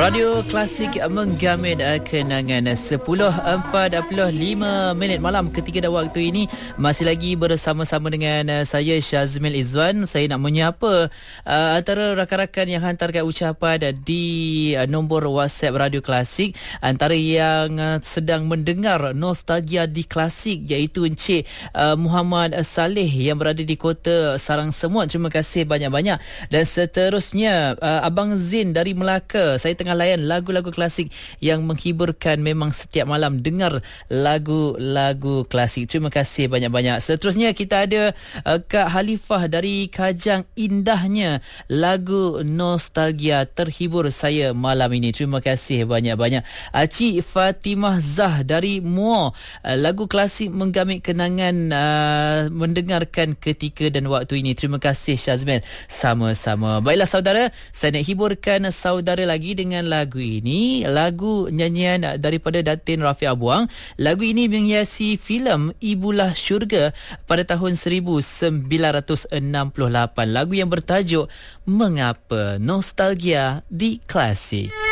Radio Klasik menggamit kenangan 10.45 malam ketika dah waktu ini. Masih lagi bersama-sama dengan saya Syazmil Izwan. Saya nak menyapa antara rakan-rakan yang hantarkan ucapan di nombor WhatsApp Radio Klasik. Antara yang sedang mendengar Nostalgia di Klasik iaitu Encik Muhammad Saleh yang berada di Kota Sarang Semut. Terima kasih banyak-banyak. Dan seterusnya Abang Zin dari Melaka. Saya tengah layan lagu-lagu klasik yang menghiburkan. Memang setiap malam dengar lagu-lagu klasik. Terima kasih banyak-banyak. Seterusnya kita ada Kak Halifah dari Kajang. Indahnya lagu Nostalgia terhibur saya malam ini. Terima kasih banyak-banyak. Cik Fatimah Zah dari Muar. Lagu klasik menggamit kenangan mendengarkan ketika dan waktu ini. Terima kasih Syazmil. Sama-sama. Baiklah saudara, saya nak hiburkan saudara lagi dengan lagu ini. Lagu nyanyian daripada Datin Rafiq Abuang. Lagu ini menghiasi filem Ibulah Syurga pada tahun 1968. Lagu yang bertajuk Mengapa Nostalgia di Klasik.